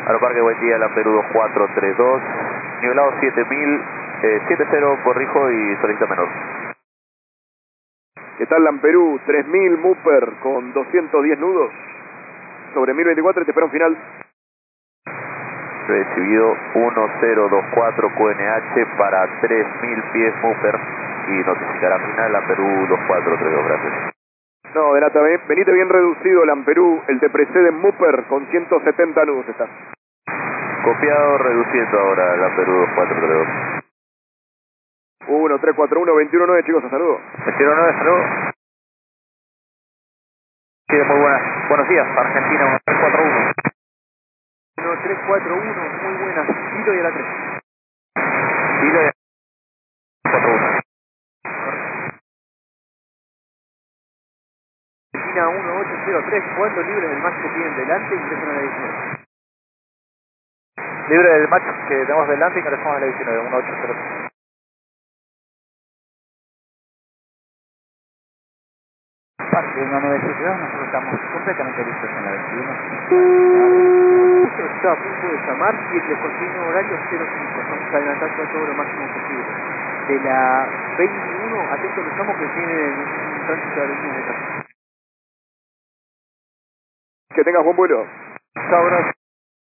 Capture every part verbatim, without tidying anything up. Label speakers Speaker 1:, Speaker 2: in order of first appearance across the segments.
Speaker 1: Aeroparque, buen día, Lamperú dos cuatro tres dos, nivelado siete mil, eh, siete cero, corrijo y solicita menor.
Speaker 2: ¿Qué tal, Lamperú? tres mil Mupper con doscientos diez nudos sobre mil veinticuatro y te espera un final.
Speaker 1: Recibido uno cero dos cuatro Q N H para tres mil pies Mupper y notificará final Lamperú dos cuatro tres dos, gracias.
Speaker 2: No, de nata, venite bien reducido, Lamperú, el te precede en Mupper con ciento setenta nudos está.
Speaker 1: Copiado, reduciendo ahora Lamperú dos cuatro tres dos.
Speaker 2: uno tres cuatro uno veintiuno nueve, chicos, hasta luego.
Speaker 1: veintiuno nueve, hasta luego. Sí, muy buenas. Buenos días, Argentina uno tres cuatro uno.
Speaker 2: uno tres cuatro uno, muy buenas. Kilo y a la tres.
Speaker 1: Kilo y cuatro uno.
Speaker 2: Argentina uno ocho cero tres, cuatro libres del max que tienen delante y ingresan a la diecinueve.
Speaker 1: Libre del match que tenemos delante y ingresamos a la diecinueve, uno ocho cero tres.
Speaker 3: Parte uno nueve siete dos, nosotros estamos completamente listos en la veintiuno.
Speaker 2: Justo está a punto de llamar y el descontinuo horario cero cinco. Vamos a adelantar todo lo máximo posible. De la veintiuno, atento los llamo que tienen un tránsito de veintiuno de casa. Que tengas buen vuelo.
Speaker 1: Chao, gracias.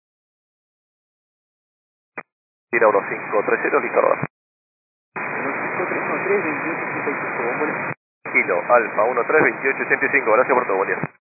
Speaker 1: Tira uno cinco tres cero, listo, ahora.
Speaker 2: uno cinco tres uno tres veintiocho ochenta y cinco, buen vuelo.
Speaker 1: Kilo, Alfa uno tres veintiocho ochenta y cinco, gracias por todo, buen día.